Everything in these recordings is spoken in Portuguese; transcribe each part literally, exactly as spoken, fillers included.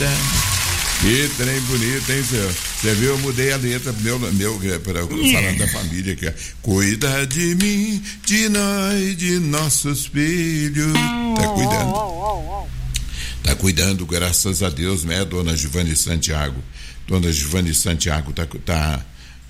Que trem bonito, hein, senhor? Você viu, eu mudei a letra meu, meu, pra, falando da família aqui. Cuida de mim, de nós, de nossos filhos. Tá cuidando. Tá cuidando, graças a Deus, né, dona Giovanni Santiago? Dona Giovanni Santiago tá, tá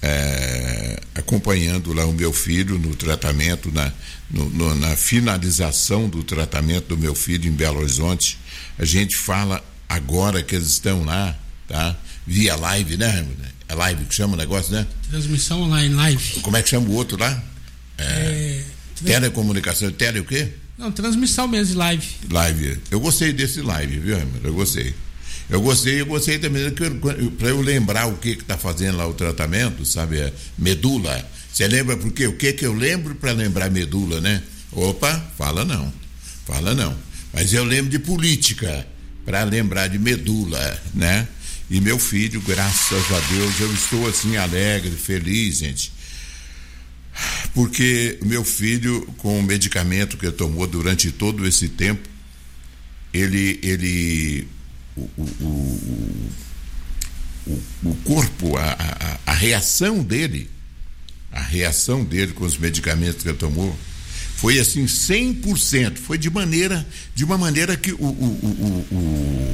é, acompanhando lá o meu filho no tratamento, na, no, no, na finalização do tratamento do meu filho em Belo Horizonte. A gente fala agora que eles estão lá, tá? Via live, né, Raimundo? É live que chama o negócio, né? Transmissão online, live. Como é que chama o outro lá? É, é... Telecomunicação, tele o quê? Não, transmissão mesmo, live. Live. Eu gostei desse live, viu, Raimundo? Eu gostei. Eu gostei, eu gostei também, para eu lembrar o que que tá fazendo lá o tratamento, sabe? É medula. Você lembra por quê? O que que eu lembro para lembrar medula, né? Opa, fala não. Fala não. Mas eu lembro de política, para lembrar de medula, né? E meu filho, graças a Deus, eu estou assim alegre, feliz, gente, porque meu filho, com o medicamento que ele tomou durante todo esse tempo, ele, ele, o, o, o, o corpo, a, a, a reação dele, a reação dele com os medicamentos que ele tomou, foi assim cem por cento, foi de maneira, de uma maneira que o, o, o, o,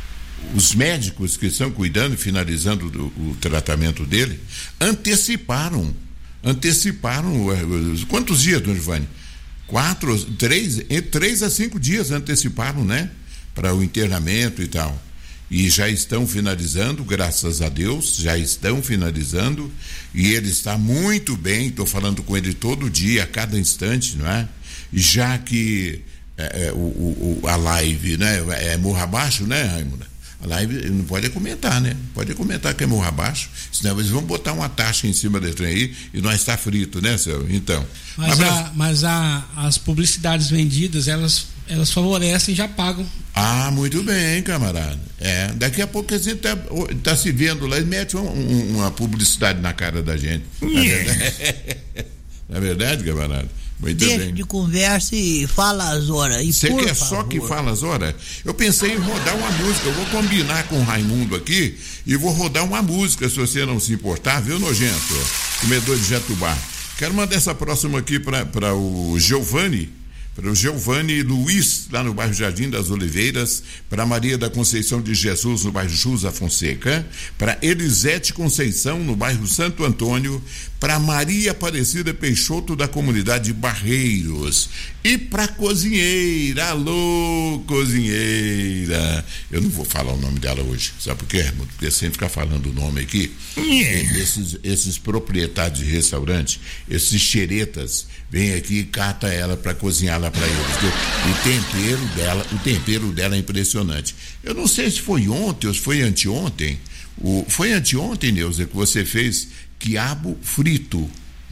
os médicos que estão cuidando e finalizando do, o tratamento dele, anteciparam, anteciparam, quantos dias, dona Giovanni? Quatro, três, três a cinco dias anteciparam, né? Para o internamento e tal. E já estão finalizando, graças a Deus, já estão finalizando, e ele está muito bem, estou falando com ele todo dia, a cada instante, não é? Já que é, é, o, o, a live, né, é morra abaixo, né, Raimundo? A live não pode comentar, né? Pode comentar que é morra abaixo, senão eles vão botar uma taxa em cima do trem aí e nós está frito, né, senhor? Então. Mas, a, mas a, as publicidades vendidas, elas, elas favorecem e já pagam. Ah, muito bem, camarada. É, daqui a pouco a gente tá, tá se vendo lá e mete um, um, uma publicidade na cara da gente. Na verdade, na verdade, camarada. Muito Deixa bem. de conversa e fala as horas. Você quer favor. Só que fala as horas? Eu pensei em rodar uma música. Eu vou combinar com o Raimundo aqui e vou rodar uma música, se você não se importar, viu, nojento? Comedor de Jatubá. Quero mandar essa próxima aqui para o Giovanni. Para o Giovanni Luiz, lá no bairro Jardim das Oliveiras, para Maria da Conceição de Jesus, no bairro Jusa Fonseca, para Elisete Conceição, no bairro Santo Antônio, para Maria Aparecida Peixoto, da comunidade Barreiros, e para cozinheira, alô, cozinheira, eu não vou falar o nome dela hoje, sabe por quê? Porque sem ficar falando o nome aqui, esses, esses proprietários de restaurante, esses xeretas, vem aqui e cata ela para cozinhar lá para eles. O tempero dela, o tempero dela é impressionante. Eu não sei se foi ontem ou se foi anteontem. O, foi anteontem, Neuza, que você fez quiabo frito.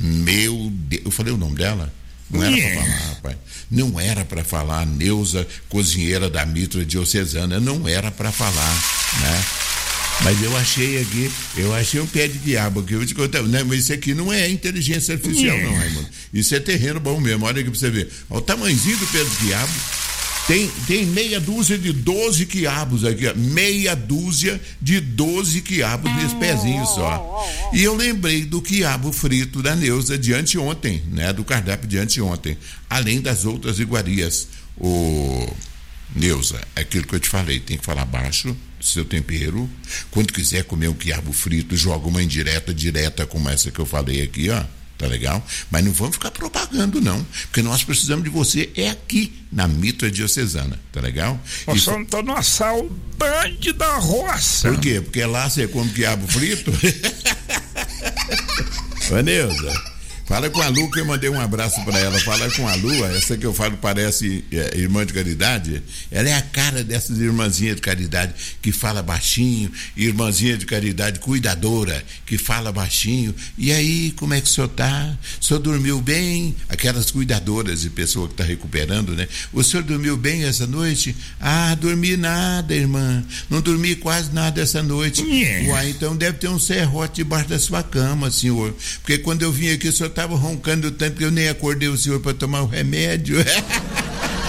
Meu Deus, eu falei o nome dela? Não era para falar, rapaz. Não era para falar, Neuza, cozinheira da Mitra Diocesana, não era para falar, né? Mas eu achei aqui, eu achei um pé de quiabo aqui, eu te contar, né? Mas isso aqui não é inteligência artificial, yeah. não, Raimundo. Isso é terreno bom mesmo, olha aqui pra você ver. Olha o tamanhozinho do pé de quiabo. Tem, tem meia dúzia de doze quiabos aqui, ó. Meia dúzia de doze quiabos nesse pezinho só. E eu lembrei do quiabo frito da Neuza de anteontem, né? Do cardápio de anteontem. Além das outras iguarias. O Neuza, aquilo que eu te falei, tem que falar baixo do seu tempero. Quando quiser comer um quiabo frito, joga uma indireta, direta como essa que eu falei aqui, ó. Tá legal? Mas não vamos ficar propagando, não. Porque nós precisamos de você é aqui, na Mitra Diocesana. Tá legal? Nós só não tô numa saudade da roça. Por quê? Porque lá você come quiabo frito? Ô, Neuza, fala com a Lu, que eu mandei um abraço para ela. Fala com a Lu, essa que eu falo parece é, irmã de caridade. Ela é a cara dessas irmãzinhas de caridade que fala baixinho, irmãzinha de caridade cuidadora, que fala baixinho. E aí, como é que o senhor tá? O senhor dormiu bem? Aquelas cuidadoras de pessoa que está recuperando, né? O senhor dormiu bem essa noite? Ah, dormi nada, irmã. Não dormi quase nada essa noite. Yeah. Uai, então deve ter um serrote debaixo da sua cama, senhor. Porque quando eu vim aqui, o senhor estava roncando tanto que eu nem acordei o senhor para tomar o remédio.